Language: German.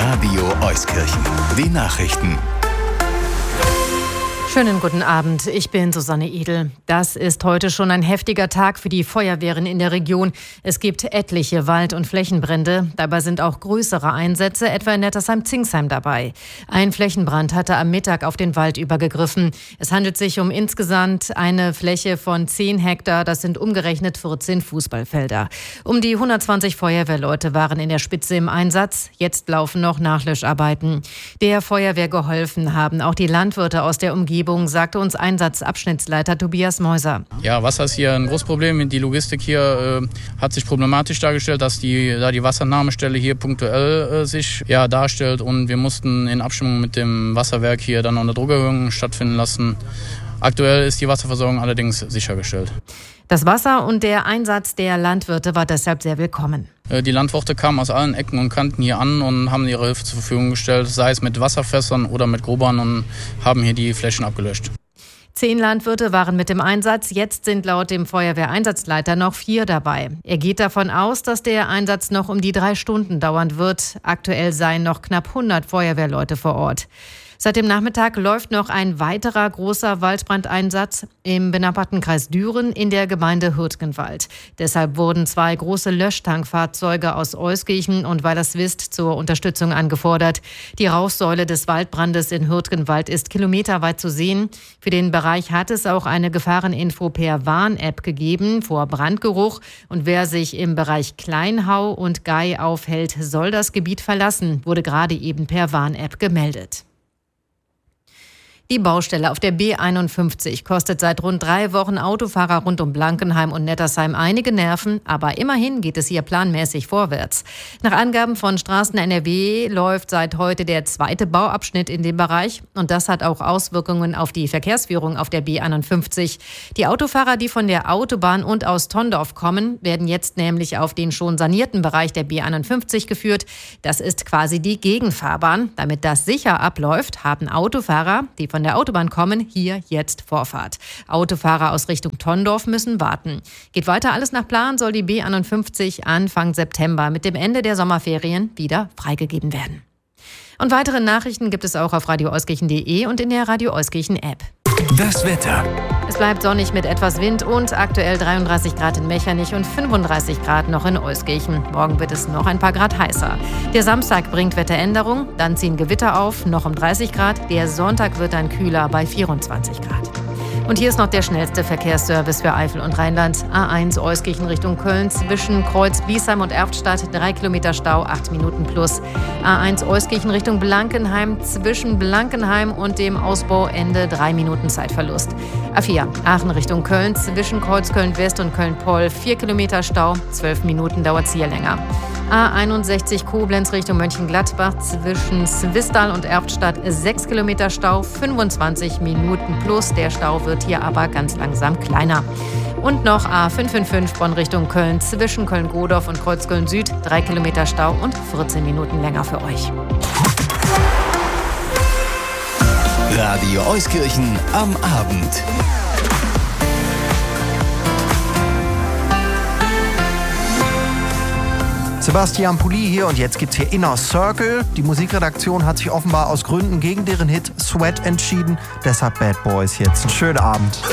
Radio Euskirchen. Die Nachrichten. Schönen guten Abend, ich bin Susanne Edel. Das ist heute schon ein heftiger Tag für die Feuerwehren in der Region. Es gibt etliche Wald- und Flächenbrände. Dabei sind auch größere Einsätze, etwa in Nettersheim-Zingsheim dabei. Ein Flächenbrand hatte am Mittag auf den Wald übergegriffen. Es handelt sich um insgesamt eine Fläche von 10 Hektar. Das sind umgerechnet 14 Fußballfelder. Um die 120 Feuerwehrleute waren in der Spitze im Einsatz. Jetzt laufen noch Nachlöscharbeiten. Der Feuerwehr geholfen haben auch die Landwirte aus der Umgebung, sagte uns Einsatzabschnittsleiter Tobias Meuser. Ja, Wasser ist hier ein großes Problem. Die Logistik hier hat sich problematisch dargestellt, dass die Wassernahmestelle hier punktuell sich darstellt. Und wir mussten in Abstimmung mit dem Wasserwerk hier dann eine Druckerhöhung stattfinden lassen. Aktuell ist die Wasserversorgung allerdings sichergestellt. Das Wasser und der Einsatz der Landwirte war deshalb sehr willkommen. Die Landwirte kamen aus allen Ecken und Kanten hier an und haben ihre Hilfe zur Verfügung gestellt, sei es mit Wasserfässern oder mit Grubbern, und haben hier die Flächen abgelöscht. 10 Landwirte waren mit dem Einsatz. Jetzt sind laut dem Feuerwehreinsatzleiter noch 4 dabei. Er geht davon aus, dass der Einsatz noch um die 3 Stunden dauern wird. Aktuell seien noch knapp 100 Feuerwehrleute vor Ort. Seit dem Nachmittag läuft noch ein weiterer großer Waldbrandeinsatz im benachbarten Kreis Düren in der Gemeinde Hürtgenwald. Deshalb wurden 2 große Löschtankfahrzeuge aus Euskirchen und Weilerswist zur Unterstützung angefordert. Die Rauchsäule des Waldbrandes in Hürtgenwald ist kilometerweit zu sehen. Für den Bereich hat es auch eine Gefahreninfo per Warn-App gegeben vor Brandgeruch. Und wer sich im Bereich Kleinhau und Gei aufhält, soll das Gebiet verlassen, wurde gerade eben per Warn-App gemeldet. Die Baustelle auf der B51 kostet seit rund 3 Wochen Autofahrer rund um Blankenheim und Nettersheim einige Nerven, aber immerhin geht es hier planmäßig vorwärts. Nach Angaben von Straßen NRW läuft seit heute der 2. Bauabschnitt in dem Bereich, und das hat auch Auswirkungen auf die Verkehrsführung auf der B51. Die Autofahrer, die von der Autobahn und aus Tondorf kommen, werden jetzt nämlich auf den schon sanierten Bereich der B51 geführt. Das ist quasi die Gegenfahrbahn. Damit das sicher abläuft, haben Autofahrer, die von der Autobahn kommen, hier jetzt Vorfahrt. Autofahrer aus Richtung Tondorf müssen warten. Geht weiter alles nach Plan, soll die B51 Anfang September mit dem Ende der Sommerferien wieder freigegeben werden. Und weitere Nachrichten gibt es auch auf radioeuskirchen.de und in der Radio Euskirchen App. Das Wetter. Es bleibt sonnig mit etwas Wind und aktuell 33 Grad in Mechernich und 35 Grad noch in Euskirchen. Morgen wird es noch ein paar Grad heißer. Der Samstag bringt Wetteränderung, dann ziehen Gewitter auf, noch um 30 Grad. Der Sonntag wird dann kühler bei 24 Grad. Und hier ist noch der schnellste Verkehrsservice für Eifel und Rheinland. A1 Euskirchen Richtung Köln zwischen Kreuz Biesheim und Erftstadt 3 Kilometer Stau, 8 Minuten plus. A1 Euskirchen Richtung Blankenheim zwischen Blankenheim und dem Ausbauende 3 Minuten Zeitverlust. A4 Aachen Richtung Köln zwischen Kreuzköln West und Köln-Poll 4 Kilometer Stau, 12 Minuten dauert es hier länger. A61 Koblenz Richtung Mönchengladbach zwischen Swisttal und Erftstadt 6 Kilometer Stau, 25 Minuten plus. Der Stau wird hier aber ganz langsam kleiner. Und noch A555 Bonn Richtung Köln zwischen Köln-Godorf und Kreuzköln Süd 3 Kilometer Stau und 14 Minuten länger für euch. Radio Euskirchen am Abend. Sebastian Pulli hier, und jetzt gibt's hier Inner Circle. Die Musikredaktion hat sich offenbar aus Gründen gegen deren Hit Sweat entschieden. Deshalb Bad Boys jetzt. Einen schönen Abend.